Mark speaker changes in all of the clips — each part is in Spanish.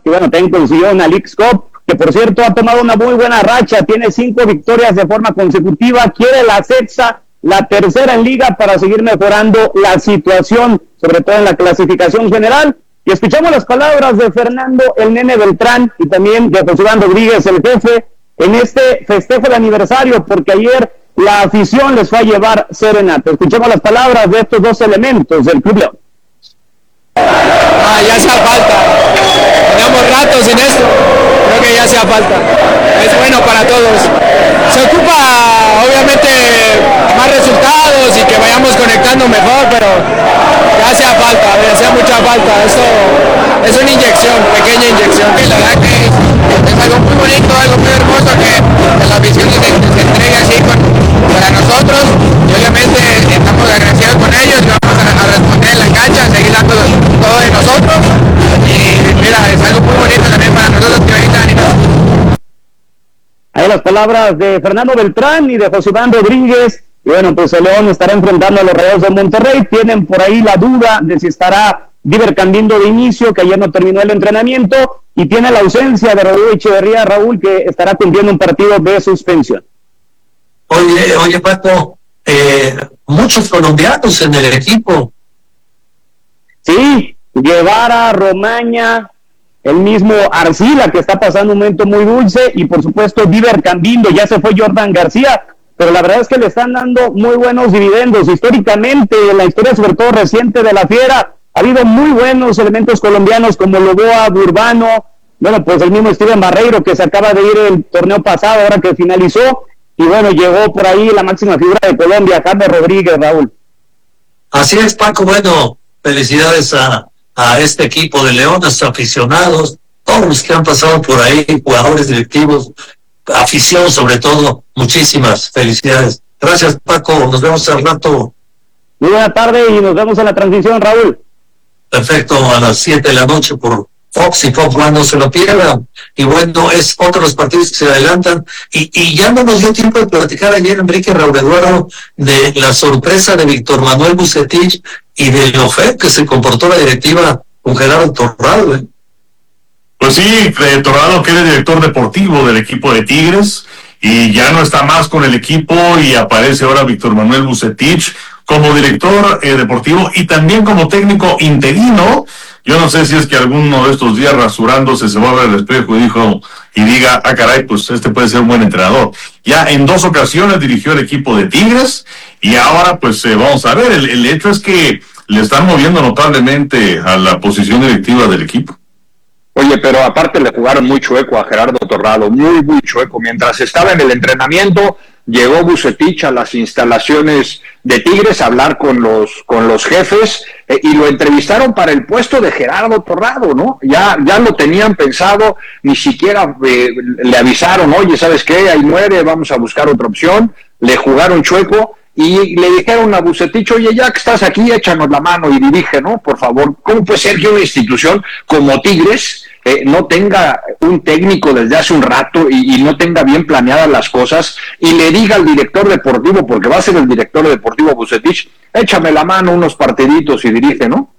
Speaker 1: y bueno, también consiguió una Leagues Cup, que por cierto ha tomado una muy buena racha, tiene 5 victorias de forma consecutiva, quiere la sexta, la tercera en liga para seguir mejorando la situación, sobre todo en la clasificación general. Y escuchamos las palabras de Fernando el Nene Beltrán y también de José Iván Rodríguez, el jefe, en este festejo de aniversario, porque ayer la afición les fue a llevar serenata. Escuchemos las palabras de estos dos elementos del Club León.
Speaker 2: Ya hacía falta, teníamos ratos en esto, creo que ya hacía falta, es bueno para todos. Se ocupa obviamente más resultados y que vayamos conectando mejor, pero ya hacía falta, me hacía mucha falta. Esto es una inyección, pequeña inyección. Y la verdad que es algo muy bonito, algo muy hermoso que la afición se entregue así para nosotros, y obviamente estamos agradecidos con ellos, y vamos a responder en la cancha, a seguir dando todo de nosotros, y mira, es algo muy bonito también para nosotros que ahorita
Speaker 1: Ahí las palabras de Fernando Beltrán y de José Iván Rodríguez. Y bueno, pues el León estará enfrentando a los Rayados de Monterrey. Tienen por ahí la duda de si estará Diver Cambindo de inicio, que ayer no terminó el entrenamiento, y tiene la ausencia de Rodrigo Echeverría, Raúl, que estará cumpliendo un partido de suspensión.
Speaker 3: Oye Paco, muchos colombianos en el equipo.
Speaker 1: Sí, Guevara, Romaña, el mismo Arcila, que está pasando un momento muy dulce, y por supuesto Diver Cambindo. Ya se fue Jordan García, pero la verdad es que le están dando muy buenos dividendos. Históricamente, en la historia sobre todo reciente de la Fiera, ha habido muy buenos elementos colombianos como Loboa, Burbano, bueno, pues el mismo Steven Barreiro, que se acaba de ir el torneo pasado, ahora que finalizó, y bueno, llegó por ahí la máxima figura de Colombia, James Rodríguez, Raúl.
Speaker 3: Así es, Paco, bueno, felicidades a este equipo de León, a sus aficionados, todos los que han pasado por ahí, jugadores directivos, afición sobre todo, muchísimas felicidades. Gracias, Paco, nos vemos al rato.
Speaker 1: Muy buena tarde y nos vemos en la transmisión, Raúl.
Speaker 3: Perfecto, a las 7 de la noche por Fox y Fox One, no se lo pierdan. Y bueno, es otro de los partidos que se adelantan. Y ya no nos dio tiempo de platicar ayer, Enrique Raúl Eduardo, de la sorpresa de Víctor Manuel Vucetich y de lo feo que se comportó la directiva con Gerardo Torrado.
Speaker 4: Pues sí, Torrado, que es el director deportivo del equipo de Tigres, y ya no está más con el equipo, y aparece ahora Víctor Manuel Vucetich como director deportivo y también como técnico interino. Yo no sé si es que alguno de estos días rasurándose se va a ver al espejo y diga, caray, pues este puede ser un buen entrenador. Ya en 2 ocasiones dirigió el equipo de Tigres, y ahora pues vamos a ver, el hecho es que le están moviendo notablemente a la posición directiva del equipo.
Speaker 5: Oye, pero aparte le jugaron muy chueco a Gerardo Torrado, muy chueco. Mientras estaba en el entrenamiento, llegó Vucetich a las instalaciones de Tigres a hablar con los jefes, y lo entrevistaron para el puesto de Gerardo Torrado, ¿no? Ya lo tenían pensado, ni siquiera le avisaron, oye, ¿sabes qué? Ahí muere, vamos a buscar otra opción. Le jugaron chueco y le dijeron a Vucetich, oye, ya que estás aquí, échanos la mano y dirige, ¿no? Por favor. ¿Cómo puede ser que una institución como Tigres no tenga un técnico desde hace un rato y no tenga bien planeadas las cosas, y le diga al director deportivo, porque va a ser el director deportivo Vucetich, échame la mano unos partiditos y dirige, ¿no?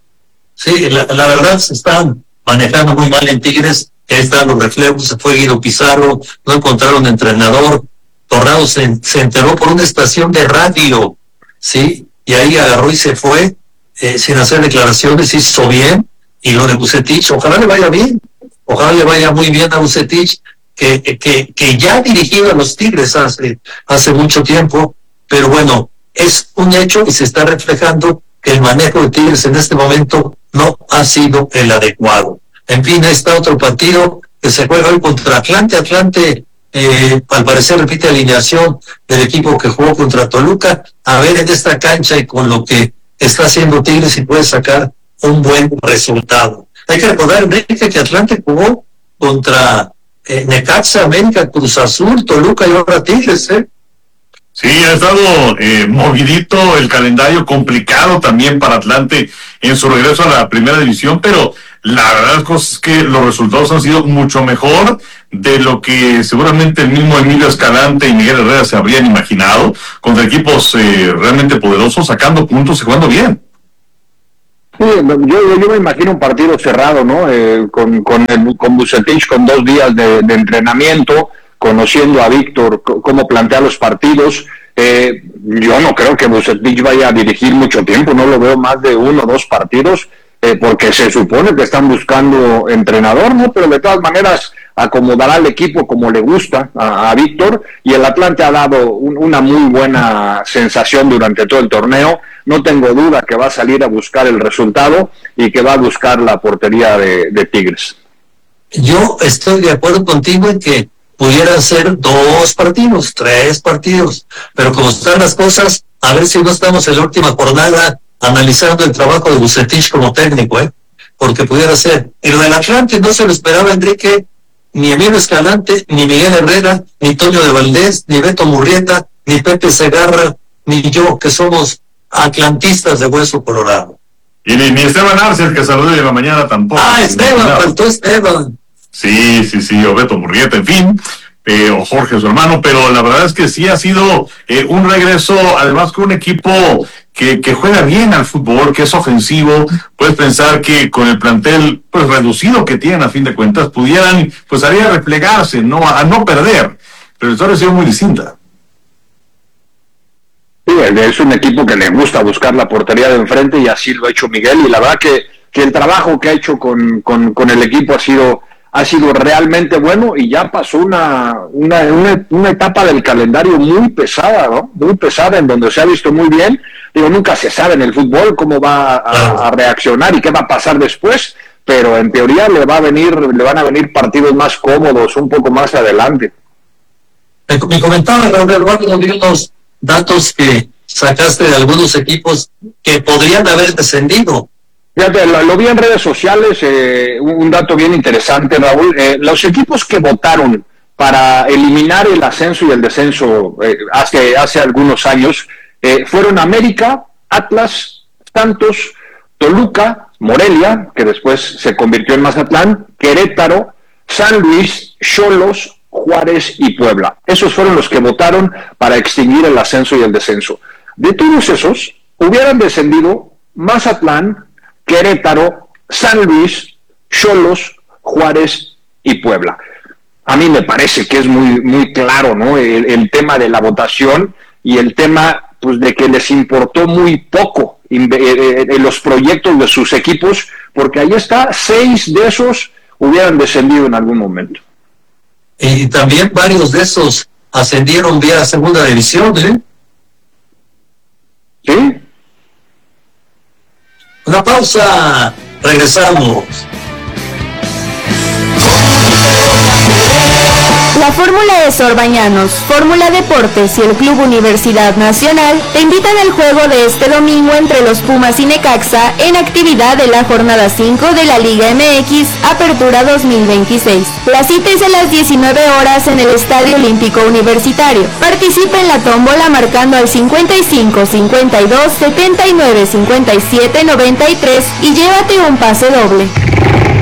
Speaker 3: Sí, la verdad se están manejando muy mal en Tigres. Ahí están los reflejos, se fue Guido Pizarro, no encontraron entrenador. Torrado se enteró por una estación de radio, ¿sí? Y ahí agarró y se fue, sin hacer declaraciones, hizo bien. Y lo de Vucetich, ojalá le vaya bien, ojalá le vaya muy bien a Vucetich, que ya ha dirigido a los Tigres hace mucho tiempo, pero bueno, es un hecho y se está reflejando que el manejo de Tigres en este momento no ha sido el adecuado. En fin, ahí está otro partido que se juega hoy contra Atlante. Al parecer repite alineación del equipo que jugó contra Toluca. A ver en esta cancha y con lo que está haciendo Tigres si puede sacar un buen resultado. Hay que recordar, Enrique, que Atlante jugó contra Necaxa, América, Cruz Azul, Toluca y ahora Tigres,
Speaker 4: Sí, ha estado movidito el calendario, complicado también para Atlante en su regreso a la primera división, pero la verdad es que los resultados han sido mucho mejor de lo que seguramente el mismo Emilio Escalante y Miguel Herrera se habrían imaginado, contra equipos realmente poderosos, sacando puntos y jugando bien.
Speaker 5: Sí, yo me imagino un partido cerrado, ¿no? Con Vucetich con 2 días de entrenamiento, conociendo a Víctor cómo plantea los partidos. Yo no creo que Vucetich vaya a dirigir mucho tiempo, no lo veo más de 1 o 2 partidos, porque se supone que están buscando entrenador, ¿no? Pero de todas maneras acomodará al equipo como le gusta a Víctor, y el Atlante ha dado una muy buena sensación durante todo el torneo. No tengo duda que va a salir a buscar el resultado y que va a buscar la portería de Tigres.
Speaker 3: Yo estoy de acuerdo contigo en que pudieran ser 2 partidos, 3 partidos, pero como están las cosas, a ver si no estamos en la última jornada analizando el trabajo de Vucetich como técnico, porque pudiera ser. Y lo del Atlante no se lo esperaba, Enrique, ni Emilio Escalante, ni Miguel Herrera, ni Toño de Valdés, ni Beto Murrieta, ni Pepe Segarra, ni yo, que somos atlantistas de hueso colorado.
Speaker 4: Y ni Esteban Arce, el que saludó de la mañana, tampoco.
Speaker 3: Esteban, faltó Esteban.
Speaker 4: Sí, o Beto Murrieta, en fin, o Jorge, su hermano, pero la verdad es que sí ha sido un regreso, además con un equipo que juega bien al fútbol, que es ofensivo. Puedes pensar que con el plantel pues reducido que tienen, a fin de cuentas, pudieran pues salir a replegarse, a no perder, pero la historia ha sido muy distinta.
Speaker 5: Sí, es un equipo que le gusta buscar la portería de enfrente, y así lo ha hecho Miguel, y la verdad que el trabajo que ha hecho con el equipo ha sido realmente bueno, y ya pasó una etapa del calendario muy pesada, ¿no? Muy pesada, en donde se ha visto muy bien. Digo, nunca se sabe en el fútbol cómo va a reaccionar y qué va a pasar después, pero en teoría le van a venir partidos más cómodos un poco más adelante.
Speaker 3: Me comentaba Raúl Eduardo de unos datos que sacaste de algunos equipos que podrían haber descendido.
Speaker 5: Fíjate, lo vi en redes sociales, un dato bien interesante, Raúl. Los equipos que votaron para eliminar el ascenso y el descenso hace algunos años fueron América, Atlas, Santos, Toluca, Morelia, que después se convirtió en Mazatlán, Querétaro, San Luis, Xolos, Juárez y Puebla. Esos fueron los que votaron para extinguir el ascenso y el descenso. De todos esos, hubieran descendido Mazatlán, Querétaro, San Luis, Xolos, Juárez y Puebla. A mí me parece que es muy, muy claro, ¿no? El tema de la votación, y el tema pues de que les importó muy poco en los proyectos de sus equipos, porque ahí está, 6 de esos hubieran descendido en algún momento.
Speaker 3: Y también varios de esos ascendieron vía segunda división, ¿eh?
Speaker 5: ¿Sí?
Speaker 3: Una pausa, regresamos.
Speaker 6: La Fórmula de Sor Bañanos, Fórmula Deportes y el Club Universidad Nacional te invitan al juego de este domingo entre los Pumas y Necaxa en actividad de la jornada 5 de la Liga MX Apertura 2026. La cita es a las 19 horas en el Estadio Olímpico Universitario. Participa en la tómbola marcando al 55 52 79 57 93 y llévate un pase doble.